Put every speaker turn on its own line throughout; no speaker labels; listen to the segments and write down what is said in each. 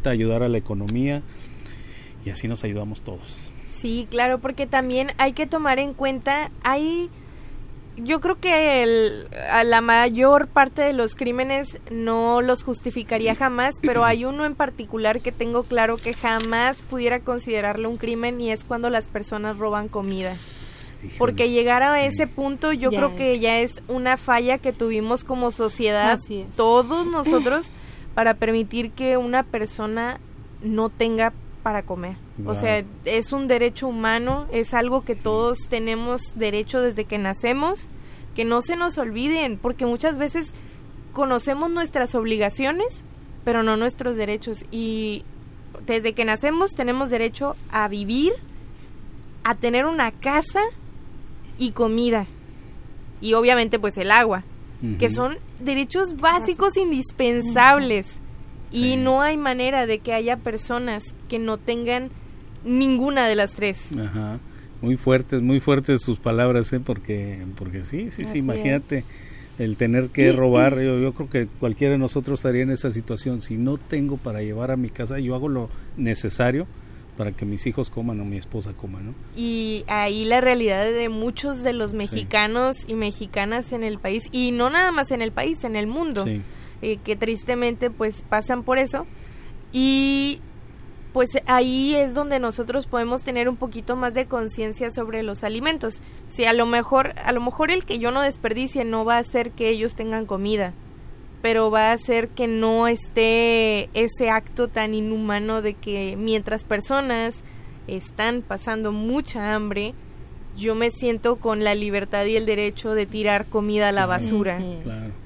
necesita ayudar a la economía y así nos ayudamos todos.
Sí, claro, porque también hay que tomar en cuenta, yo creo que a la mayor parte de los crímenes no los justificaría jamás, pero hay uno en particular que tengo claro que jamás pudiera considerarlo un crimen, y es cuando las personas roban comida.
Híjole,
Porque llegar a
sí.
ese punto yo
Ya
creo que
es.
ya es una falla que tuvimos como sociedad,
Así es.
todos nosotros, para permitir que una persona no tenga para comer.
Wow.
O sea, es un derecho humano, es algo que todos tenemos derecho desde que nacemos, que no se nos olviden, porque muchas veces conocemos nuestras obligaciones, pero no nuestros derechos, y desde que nacemos tenemos derecho a vivir, a tener una casa y comida, y obviamente pues el agua, que son derechos básicos indispensables. Y
Sí.
no hay manera de que haya personas que no tengan ninguna de las tres.
Ajá. Muy fuertes sus palabras, porque sí,
Así
imagínate el tener que robar. Yo creo que cualquiera de nosotros estaría en esa situación. Si no tengo para llevar a mi casa, yo hago lo necesario para que mis hijos coman o mi esposa coma, ¿no?
Y ahí la realidad de muchos de los mexicanos y mexicanas en el país, y no nada más en el país, en el mundo,
Sí.
Que tristemente pues pasan por eso, y pues ahí es donde nosotros podemos tener un poquito más de conciencia sobre los alimentos. Si a lo mejor el que yo no desperdicie no va a hacer que ellos tengan comida, pero va a hacer que no esté ese acto tan inhumano de que mientras personas están pasando mucha hambre, yo me siento con la libertad y el derecho de tirar comida a la basura.
Claro.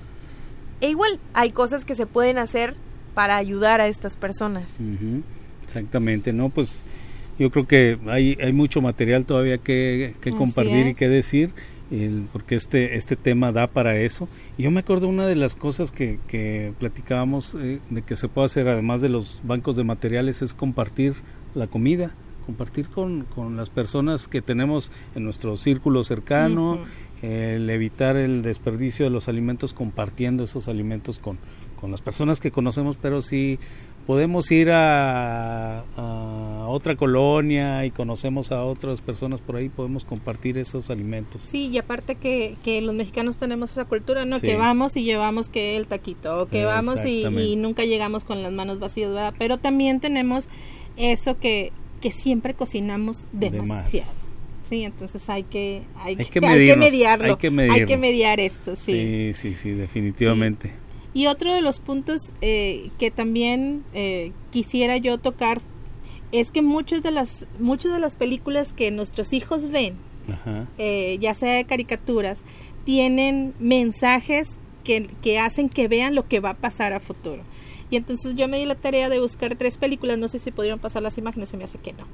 E igual, hay cosas que se pueden hacer para ayudar a estas personas.
Ujú. Exactamente, ¿no? Pues yo creo que hay mucho material todavía que compartir y que decir, porque este tema da para eso. Y yo me acuerdo una de las cosas que platicábamos de que se puede hacer, además de los bancos de materiales, es compartir la comida, compartir con las personas que tenemos en nuestro círculo cercano, el evitar el desperdicio de los alimentos, compartiendo esos alimentos con las personas que conocemos. Pero si podemos ir a otra colonia y conocemos a otras personas por ahí, podemos compartir esos alimentos.
Sí, y aparte que los mexicanos tenemos esa cultura, ¿no?
Sí.
Que vamos y llevamos que el taquito, o que vamos y
Exactamente.
nunca llegamos con las manos vacías, ¿verdad? Pero también tenemos eso que siempre cocinamos demasiado. Sí, entonces hay que mediarlo,
hay que medirnos.
hay que mediar esto, sí.
Sí, definitivamente.
Sí. Y otro de los puntos que también quisiera yo tocar es que muchas de las películas que nuestros hijos ven,
Ajá.
ya sea de caricaturas, tienen mensajes que hacen que vean lo que va a pasar a futuro. Y entonces yo me di la tarea de buscar 3 películas, no sé si pudieron pasar las imágenes, se me hace que no.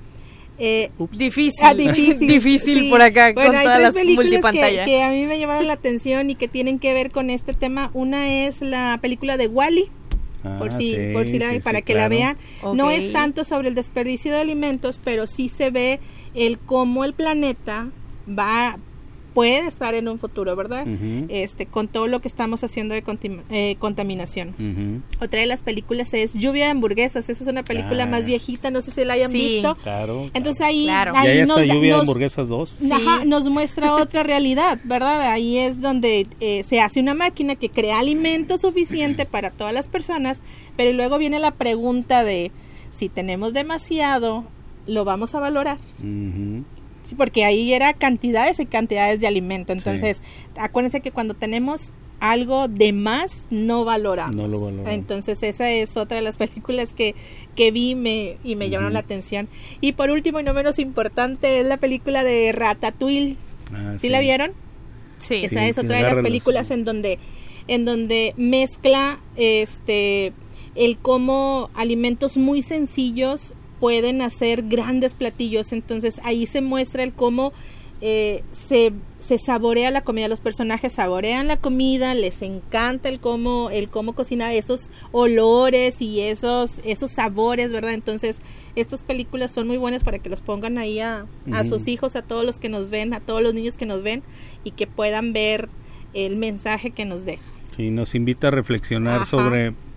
Difícil
sí.
por acá,
bueno,
con
hay
todas
3
las
películas
multipantalla.
que a mí me llamaron la atención y que tienen que ver con este tema. Una es la película de WALL-E, para que la vean.
Okay.
No es tanto sobre el desperdicio de alimentos, pero sí se ve cómo el planeta puede estar en un futuro, ¿verdad?
Uh-huh.
Con todo lo que estamos haciendo de contaminación.
Uh-huh.
Otra de las películas es Lluvia de hamburguesas. Esa es una película más viejita, no sé si la hayan visto.
Claro.
Entonces ahí
ya está Lluvia de hamburguesas 2.
Ajá, nos muestra otra realidad, ¿verdad? Ahí es donde se hace una máquina que crea alimento suficiente para todas las personas, pero luego viene la pregunta de si tenemos demasiado, ¿lo vamos a valorar?
Uh-huh.
Sí, porque ahí era cantidades y cantidades de alimento. Entonces, acuérdense que cuando tenemos algo de más, no valoramos.
No lo valoramos.
Entonces, esa es otra de las películas que vi y me llamaron la atención. Y por último, y no menos importante, es la película de Ratatouille. ¿Sí la vieron?
Sí.
Esa es otra de las películas en donde mezcla el cómo alimentos muy sencillos pueden hacer grandes platillos. Entonces ahí se muestra el cómo se saborea la comida. Los personajes saborean la comida, les encanta el cómo cocinar, esos olores y esos sabores, ¿verdad? Entonces estas películas son muy buenas para que los pongan ahí a sus hijos, a todos los que nos ven, a todos los niños que nos ven, y que puedan ver el mensaje que nos deja.
Sí, nos invita a reflexionar sobre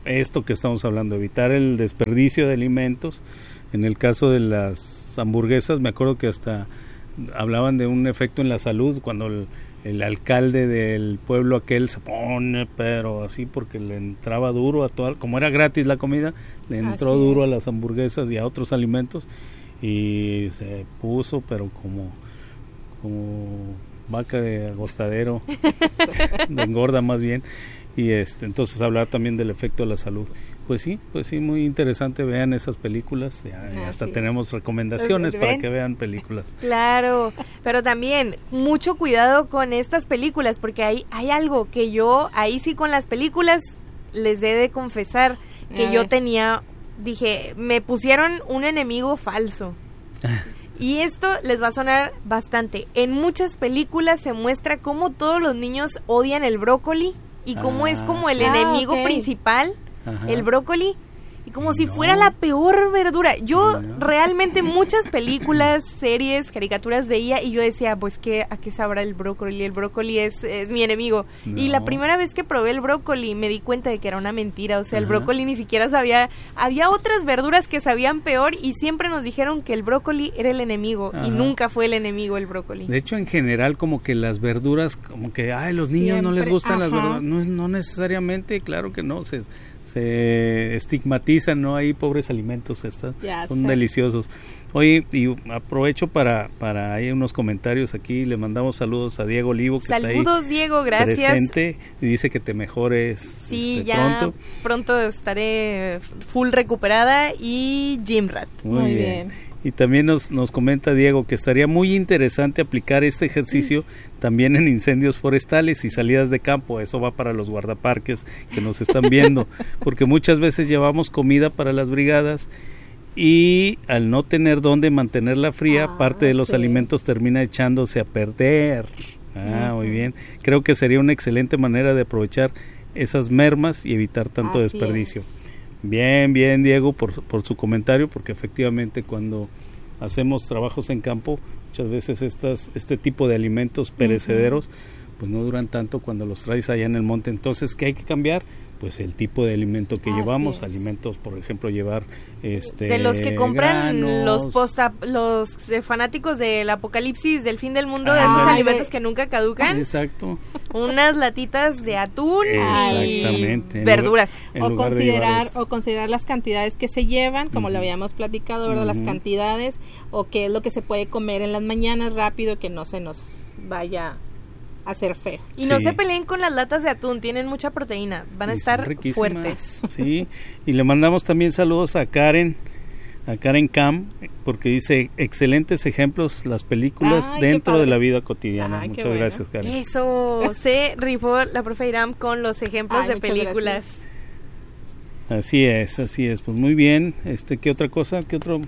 esto que estamos hablando, evitar el desperdicio de alimentos. En el caso de las hamburguesas, me acuerdo que hasta hablaban de un efecto en la salud cuando el alcalde del pueblo aquel se pone, pero así porque le entraba duro a todo, como era gratis la comida, le entró
Así
duro
es.
a las hamburguesas y a otros alimentos y se puso, pero como vaca de agostadero, de engorda más bien. Y entonces hablar también del efecto de la salud. Pues sí, muy interesante, vean esas películas, ya hasta tenemos recomendaciones para que vean películas.
Claro, pero también mucho cuidado con estas películas, porque hay algo que yo, ahí sí con las películas, les he de confesar que yo dije, me pusieron un enemigo falso. Y esto les va a sonar bastante. En muchas películas se muestra cómo todos los niños odian el brócoli y cómo es como el enemigo principal, el brócoli, y como si fuera la peor verdura. Yo realmente muchas películas, series, caricaturas veía y yo decía, pues ¿a qué sabrá el brócoli? El brócoli es mi enemigo. Y la primera vez que probé el brócoli me di cuenta de que era una mentira, o sea, el brócoli ni siquiera sabía, había otras verduras que sabían peor y siempre nos dijeron que el brócoli era el enemigo y nunca fue el enemigo el brócoli.
De hecho, en general, como que las verduras, como que, los niños no les gustan las verduras, no necesariamente, claro que no, se estigmatizan, ¿no? Ahí pobres alimentos, son deliciosos. Oye, y aprovecho para hay unos comentarios aquí, le mandamos saludos a Diego Olivo, que
saludos,
está ahí
Diego, gracias.
Presente, y dice que te mejores
sí, ya pronto estaré full recuperada y gym rat.
Muy bien. Y también nos comenta Diego que estaría muy interesante aplicar este ejercicio también en incendios forestales y salidas de campo. Eso va para los guardaparques que nos están viendo, porque muchas veces llevamos comida para las brigadas y al no tener dónde mantenerla fría, parte de los alimentos termina echándose a perder. Muy bien. Creo que sería una excelente manera de aprovechar esas mermas y evitar tanto desperdicio. Bien, Diego, por su comentario, porque efectivamente cuando hacemos trabajos en campo, muchas veces este tipo de alimentos perecederos, pues no duran tanto cuando los traes allá en el monte. Entonces, ¿qué hay que cambiar? Pues el tipo de alimento que llevamos, alimentos, por ejemplo, llevar
de los que compran
granos,
los fanáticos del apocalipsis, del fin del mundo, de esos alimentos que nunca caducan.
Exacto.
Unas latitas de atún y verduras.
O considerar las cantidades que se llevan, como lo habíamos platicado, ¿verdad? Las cantidades, o qué es lo que se puede comer en las mañanas rápido, que no se nos vaya hacer feo.
Y no se peleen con las latas de atún, tienen mucha proteína, van a estar fuertes.
Sí, y le mandamos también saludos a Karen Cam, porque dice, excelentes ejemplos las películas dentro de la vida cotidiana. Muchas gracias, Karen.
Eso, se rifó la profe Iram con los ejemplos de películas.
Así es, pues muy bien. ¿Qué otra cosa? ¿Qué otro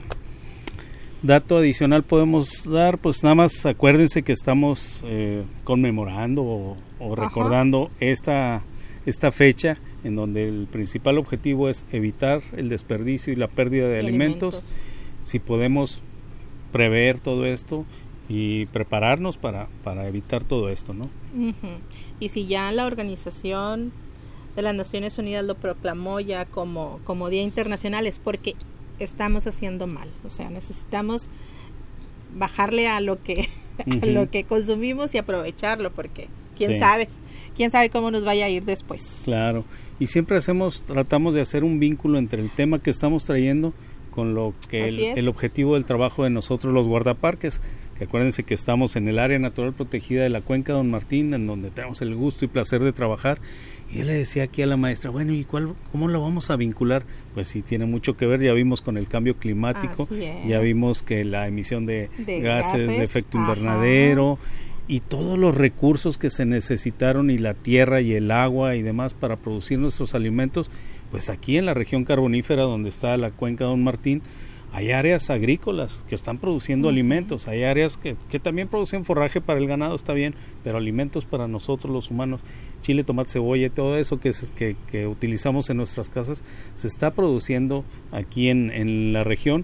dato adicional podemos dar? Pues nada más acuérdense que estamos conmemorando o recordando esta fecha en donde el principal objetivo es evitar el desperdicio y la pérdida de alimentos. Si podemos prever todo esto y prepararnos para evitar todo esto, ¿no?
Y si ya la Organización de las Naciones Unidas lo proclamó ya como Día Internacional, es porque estamos haciendo mal, o sea, necesitamos bajarle a lo que a lo que consumimos y aprovecharlo, porque quién sabe cómo nos vaya a ir después.
Claro, y siempre tratamos de hacer un vínculo entre el tema que estamos trayendo con lo que el objetivo del trabajo de nosotros los guardaparques, que acuérdense que estamos en el área natural protegida de la Cuenca Don Martín, en donde tenemos el gusto y placer de trabajar. Y yo le decía aquí a la maestra, bueno, ¿y cómo lo vamos a vincular? Pues sí, tiene mucho que ver, ya vimos con el cambio climático, ya vimos que la emisión de gases de efecto invernadero y todos los recursos que se necesitaron, y la tierra y el agua y demás para producir nuestros alimentos, pues aquí en la región carbonífera donde está la Cuenca Don Martín, hay áreas agrícolas que están produciendo alimentos, hay áreas que también producen forraje para el ganado, está bien, pero alimentos para nosotros los humanos, chile, tomate, cebolla y todo eso que utilizamos en nuestras casas, se está produciendo aquí en la región.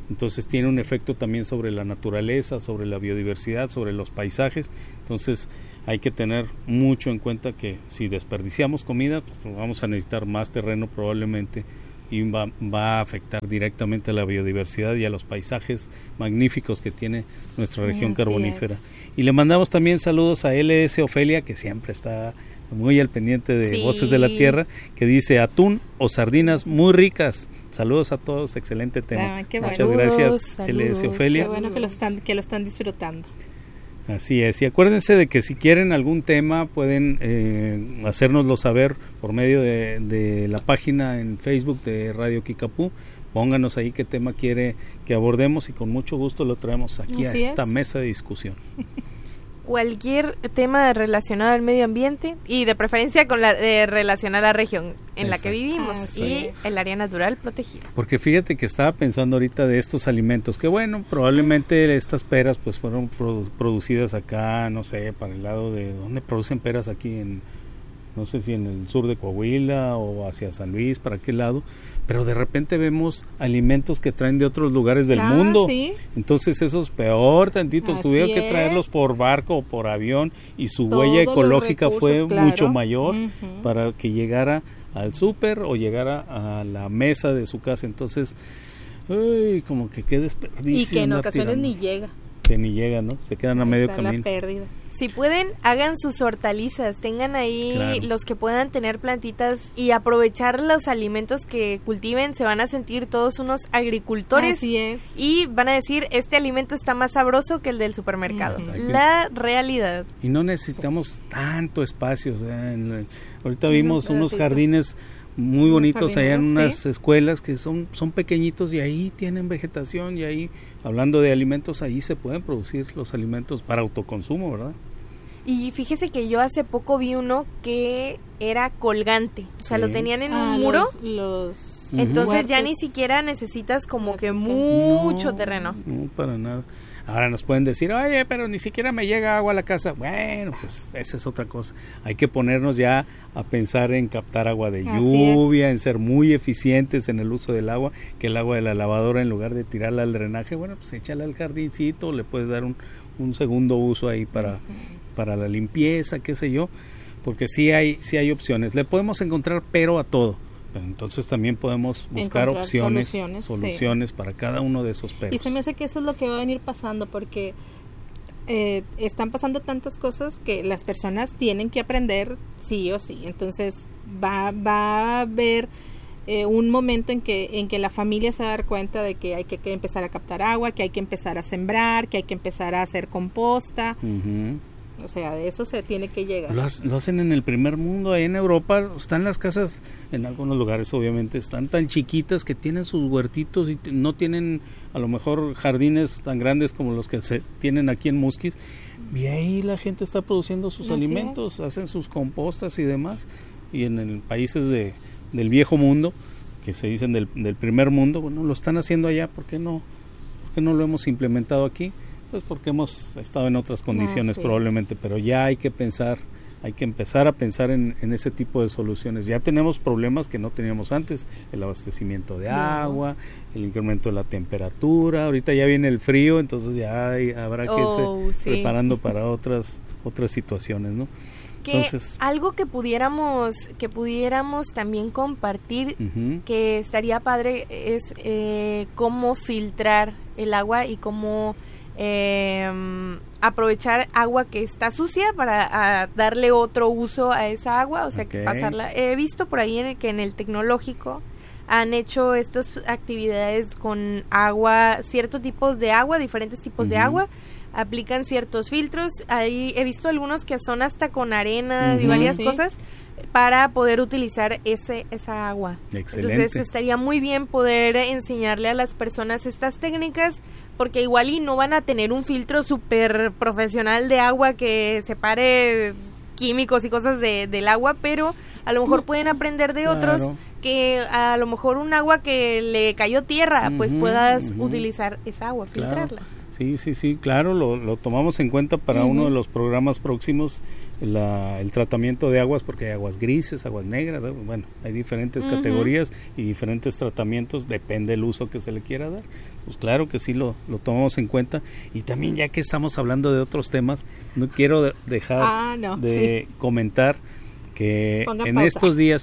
entonces tiene un efecto también sobre la naturaleza, sobre la biodiversidad, sobre los paisajes. Entonces hay que tener mucho en cuenta que si desperdiciamos comida, pues vamos a necesitar más terreno probablemente, y va a afectar directamente a la biodiversidad y a los paisajes magníficos que tiene nuestra región carbonífera. Y le mandamos también saludos a LS Ofelia, que siempre está muy al pendiente de Voces de la Tierra, que dice: atún o sardinas muy ricas. Saludos a todos, excelente tema. Muchas gracias, LS Ofelia.
Qué bueno que lo están disfrutando.
Así es, y acuérdense de que si quieren algún tema pueden hacérnoslo saber por medio de la página en Facebook de Radio Kickapoo. Pónganos ahí qué tema quiere que abordemos y con mucho gusto lo traemos aquí a esta mesa de discusión.
Cualquier tema relacionado al medio ambiente y de preferencia con relacionado a la región en la que vivimos y el área natural protegida.
Porque fíjate que estaba pensando ahorita de estos alimentos, que bueno, probablemente estas peras pues fueron producidas acá, no sé, para el lado de ¿dónde producen peras aquí? No sé si en el sur de Coahuila o hacia San Luis, para qué lado, pero de repente vemos alimentos que traen de otros lugares del mundo. ¿Sí? Entonces esos peor tantito, tuvieron que traerlos por barco o por avión y su huella ecológica fue mucho mayor para que llegara al súper o llegara a la mesa de su casa. Entonces, como que qué desperdicio.
Y que en ocasiones ni llega.
Que ni llega, ¿no? Se quedan a medio camino.
La pérdida.
Si pueden, hagan sus hortalizas, tengan ahí los que puedan tener plantitas y aprovechar los alimentos que cultiven. Se van a sentir todos unos agricultores.
Así es.
Y van a decir, este alimento está más sabroso que el del supermercado. La realidad.
Y no necesitamos tanto espacio. O sea, ahorita vimos unos jardines muy bonitos allá en unas escuelas que son pequeñitos y ahí tienen vegetación, y ahí, hablando de alimentos, ahí se pueden producir los alimentos para autoconsumo, ¿verdad?
Y fíjese que yo hace poco vi uno que era colgante, o sea, lo tenían en un muro, entonces huertos. Ya ni siquiera necesitas como que mucho terreno.
No, para nada. Ahora nos pueden decir, oye, pero ni siquiera me llega agua a la casa. Bueno, pues esa es otra cosa. Hay que ponernos ya a pensar en captar agua de lluvia, en ser muy eficientes en el uso del agua, que el agua de la lavadora, en lugar de tirarla al drenaje, bueno, pues échala al jardincito, le puedes dar un segundo uso ahí para la limpieza, qué sé yo, porque sí hay opciones. Le podemos encontrar pero a todo. Pero entonces también podemos buscar soluciones para cada uno de esos peros.
Y se me hace que eso es lo que va a venir pasando, porque están pasando tantas cosas que las personas tienen que aprender sí o sí. Entonces va a haber un momento en que la familia se va a dar cuenta de que hay que empezar a captar agua, que hay que empezar a sembrar, que hay que empezar a hacer composta. O sea, de eso se tiene que llegar.
Lo hacen en el primer mundo. Ahí en Europa están las casas, en algunos lugares obviamente, están tan chiquitas que tienen sus huertitos y no tienen a lo mejor jardines tan grandes como los que se tienen aquí en Musquis. Y ahí la gente está produciendo sus alimentos, hacen sus compostas y demás. Y en países del viejo mundo, que se dicen del primer mundo, bueno, lo están haciendo allá. ¿Por qué no lo hemos implementado aquí? Pues porque hemos estado en otras condiciones probablemente, pero ya hay que empezar a pensar en ese tipo de soluciones. Ya tenemos problemas que no teníamos antes, el abastecimiento de agua, el incremento de la temperatura, ahorita ya viene el frío, entonces ya habrá que irse preparando para otras situaciones, ¿no?
Entonces, algo que pudiéramos también compartir, que estaría padre, es cómo filtrar el agua y cómo aprovechar agua que está sucia para darle otro uso a esa agua, o sea, que pasarla. He visto por ahí que en el tecnológico han hecho estas actividades con agua, ciertos tipos de agua, diferentes tipos de agua, aplican ciertos filtros. Ahí he visto algunos que son hasta con arena y varias cosas para poder utilizar esa agua.
Excelente.
Entonces estaría muy bien poder enseñarle a las personas estas técnicas, porque igual y no van a tener un filtro súper profesional de agua que separe químicos y cosas del agua, pero a lo mejor pueden aprender de otros, que a lo mejor un agua que le cayó tierra, pues puedas utilizar esa agua, filtrarla.
Sí, claro, lo tomamos en cuenta para uno de los programas próximos, el tratamiento de aguas, porque hay aguas grises, aguas negras, bueno, hay diferentes categorías y diferentes tratamientos, depende del uso que se le quiera dar. Pues claro que sí lo tomamos en cuenta. Y también, ya que estamos hablando de otros temas, no quiero dejar de comentar que en estos días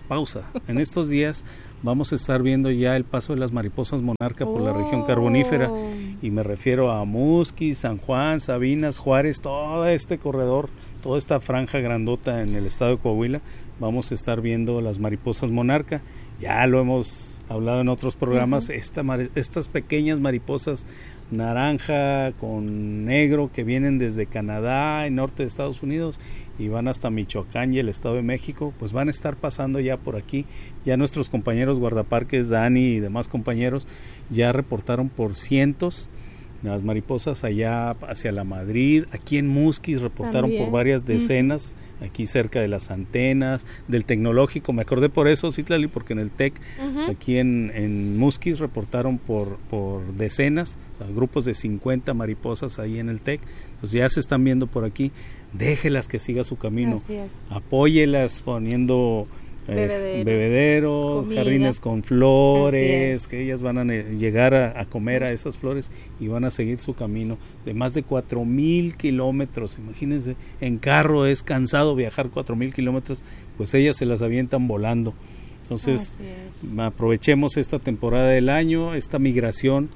vamos a estar viendo ya el paso de las mariposas monarca por la región carbonífera, y me refiero a Musquis, San Juan, Sabinas, Juárez, todo este corredor, toda esta franja grandota en el estado de Coahuila. Vamos a estar viendo las mariposas monarca. Ya lo hemos hablado en otros programas, estas pequeñas mariposas naranja con negro que vienen desde Canadá, el norte de Estados Unidos, y van hasta Michoacán y el estado de México, pues van a estar pasando ya por aquí. Ya nuestros compañeros guardaparques, Dani y demás compañeros, ya reportaron por cientos las mariposas allá hacia la Madrid. Aquí en Musquis reportaron por varias decenas, aquí cerca de las antenas, del tecnológico. Me acordé por eso, Citlali, porque en el TEC, aquí en Musquis reportaron por decenas, o sea, grupos de 50 mariposas ahí en el TEC. Entonces ya se están viendo por aquí. Déjelas que siga su camino, apóyelas poniendo bebederos, jardines con flores, que ellas van a llegar a comer a esas flores y van a seguir su camino de más de 4,000 kilómetros. Imagínense, en carro es cansado viajar 4,000 kilómetros, pues ellas se las avientan volando. Entonces aprovechemos esta temporada del año, esta migración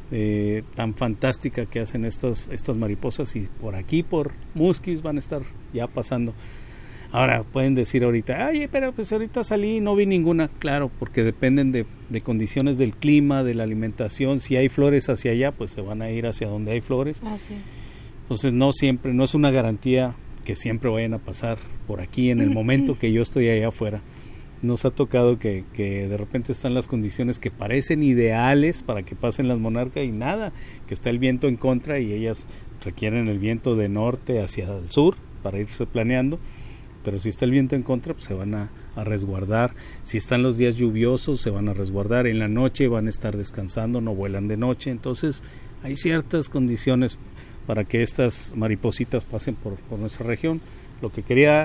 tan fantástica que hacen estas mariposas, y por aquí, por Musquis, van a estar ya pasando. Ahora pueden decir ahorita, ay, pero pues ahorita salí y no vi ninguna. Claro, porque dependen de condiciones del clima, de la alimentación. Si hay flores hacia allá, pues se van a ir hacia donde hay flores. Entonces no es una garantía que siempre vayan a pasar por aquí en el momento que yo estoy allá afuera. Nos ha tocado que de repente están las condiciones que parecen ideales para que pasen las monarcas, y nada, que está el viento en contra y ellas requieren el viento de norte hacia el sur para irse planeando. Pero si está el viento en contra, pues se van a resguardar. Si están los días lluviosos, se van a resguardar. En la noche van a estar descansando, no vuelan de noche. Entonces hay ciertas condiciones para que estas maripositas pasen por nuestra región. Lo que quería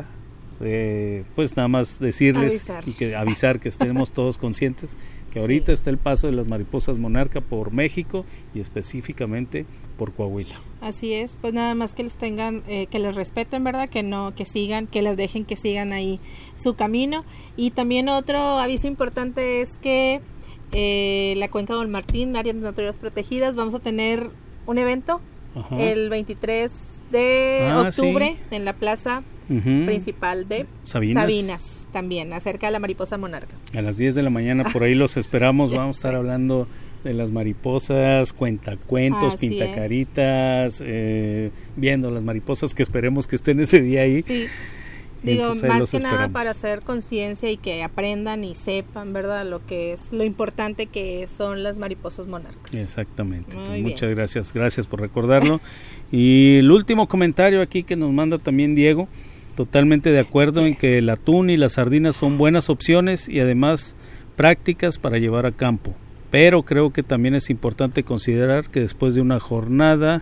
pues nada más decirles avisar que estemos todos conscientes que ahorita está el paso de las mariposas monarca por México y específicamente por Coahuila.
Así es, pues nada más que les tengan, que les respeten, ¿verdad? Que sigan, que las dejen que sigan ahí su camino. Y también otro aviso importante es que la Cuenca Don Martín, áreas naturales protegidas, vamos a tener un evento el 23 de octubre en la plaza principal de Sabinas, también acerca de la mariposa monarca. A
las 10 de la mañana por ahí los esperamos. Vamos a estar hablando de las mariposas, cuentacuentos, pintacaritas, viendo las mariposas que esperemos que estén ese día ahí.
Digo, más que nada para hacer conciencia y que aprendan y sepan, ¿verdad?, lo importante que son las mariposas monarcas.
Exactamente. Muchas gracias por recordarlo. Y el último comentario aquí que nos manda también Diego, totalmente de acuerdo en que el atún y las sardinas son buenas opciones y además prácticas para llevar a campo, pero creo que también es importante considerar que después de una jornada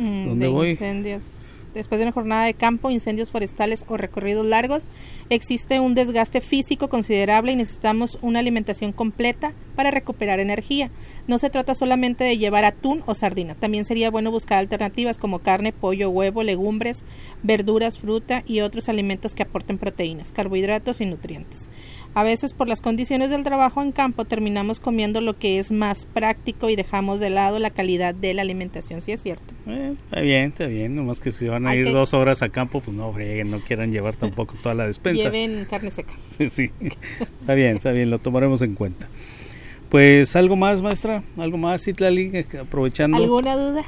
después de una jornada de campo, incendios forestales o recorridos largos, existe un desgaste físico considerable y necesitamos una alimentación completa para recuperar energía. No se trata solamente de llevar atún o sardina, también sería bueno buscar alternativas como carne, pollo, huevo, legumbres, verduras, fruta y otros alimentos que aporten proteínas, carbohidratos y nutrientes. A veces por las condiciones del trabajo en campo terminamos comiendo lo que es más práctico y dejamos de lado la calidad de la alimentación, ¿sí es cierto?
Está bien, nomás que si van a ir 2 horas a campo, pues no quieran llevar tampoco toda la despensa.
Lleven carne seca.
Sí, está bien, lo tomaremos en cuenta. Pues algo más, maestra, algo más, Citlali, aprovechando.
¿Alguna duda?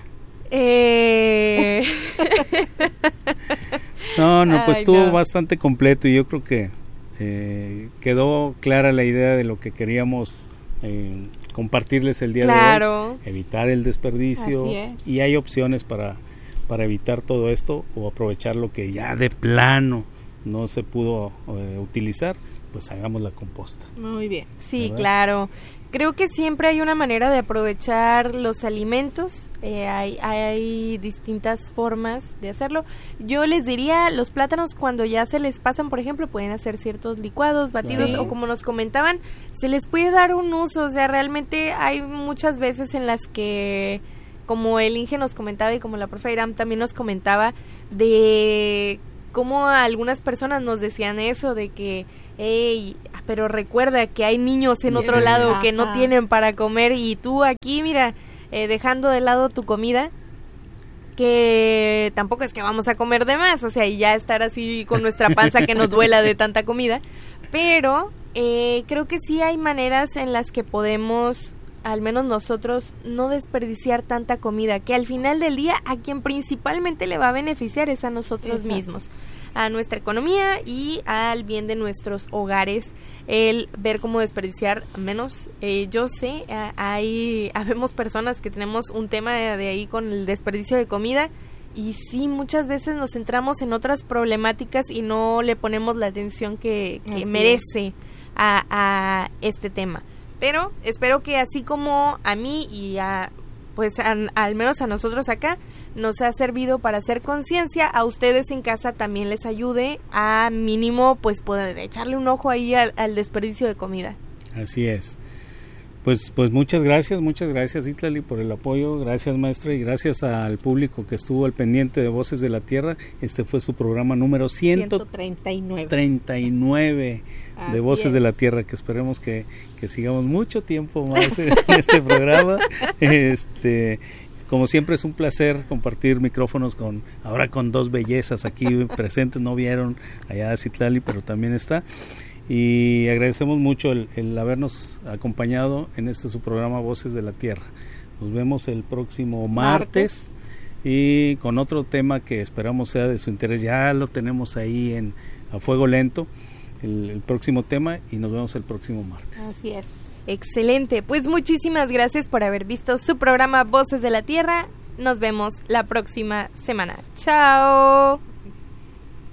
No, pues estuvo bastante completo y yo creo que quedó clara la idea de lo que queríamos compartirles el día de hoy. Evitar el desperdicio, y hay opciones para evitar todo esto o aprovechar lo que ya de plano no se pudo utilizar, pues hagamos la composta.
Muy bien.
Sí, ¿verdad? Claro. Creo que siempre hay una manera de aprovechar los alimentos, hay distintas formas de hacerlo. Yo les diría, los plátanos cuando ya se les pasan, por ejemplo, pueden hacer ciertos licuados, batidos, o como nos comentaban, se les puede dar un uso. O sea, realmente hay muchas veces en las que, como el Inge nos comentaba y como la profe Iram también nos comentaba, de cómo algunas personas nos decían eso, de que hey, pero recuerda que hay niños en otro lado que no tienen para comer y tú aquí, mira, dejando de lado tu comida, que tampoco es que vamos a comer de más, o sea, y ya estar así con nuestra panza que nos duela de tanta comida, pero creo que sí hay maneras en las que podemos, al menos nosotros, no desperdiciar tanta comida, que al final del día a quien principalmente le va a beneficiar es a nosotros mismos, a nuestra economía y al bien de nuestros hogares, el ver cómo desperdiciar menos. Yo sé, habemos personas que tenemos un tema de ahí con el desperdicio de comida y sí, muchas veces nos centramos en otras problemáticas y no le ponemos la atención que merece a este tema. Pero espero que así como a mí y al menos a nosotros acá, nos ha servido para hacer conciencia, a ustedes en casa también les ayude a mínimo pues poder echarle un ojo ahí al desperdicio de comida. Así es.
Pues muchas gracias Itlali por el apoyo, gracias maestra y gracias al público que estuvo al pendiente de Voces de la Tierra. Este fue su programa número 139 de Voces de la Tierra, que esperemos que sigamos mucho tiempo más en este programa. Como siempre es un placer compartir micrófonos ahora con dos bellezas aquí presentes, no vieron allá a Citlali, pero también está. Y agradecemos mucho el habernos acompañado en su programa Voces de la Tierra. Nos vemos el próximo martes y con otro tema que esperamos sea de su interés. Ya lo tenemos ahí a fuego lento, el próximo tema, y nos vemos el próximo martes.
Así es. Excelente, pues muchísimas gracias por haber visto su programa Voces de la Tierra. Nos vemos la próxima semana. ¡Chao!